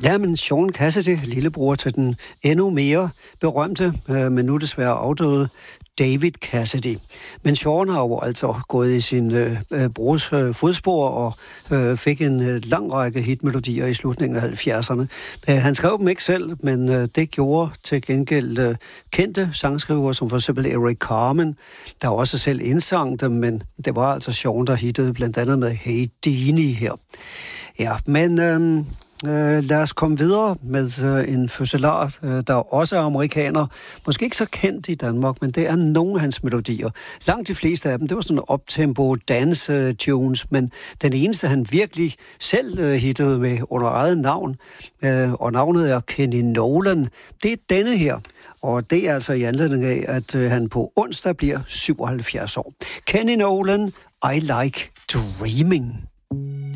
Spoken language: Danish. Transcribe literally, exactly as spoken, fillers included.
Ja, men Sean Cassidy, lillebror til den endnu mere berømte, øh, men nu desværre afdøde David Cassidy. Men Sean har jo altså gået i sin øh, brors øh, fodspor og øh, fik en øh, lang række hitmelodier i slutningen af halvfjerdserne. Øh, han skrev dem ikke selv, men øh, det gjorde til gengæld øh, kendte sangskrivere, som for eksempel Eric Carmen, der også selv indsang dem, men det var altså Sean, der hittede blandt andet med Hey Deanie her. Ja, men... Øh, Uh, lad os komme videre med uh, en fødselar, uh, der også er amerikaner. Måske ikke så kendt i Danmark, men det er nogle af hans melodier. Langt de fleste af dem, det var sådan optempo dance-tunes, men den eneste, han virkelig selv uh, hittede med under eget navn, uh, og navnet er Kenny Nolan, det er denne her. Og det er altså i anledning af, at uh, han på onsdag bliver syvoghalvfjerds år. Kenny Nolan, I Like Dreaming.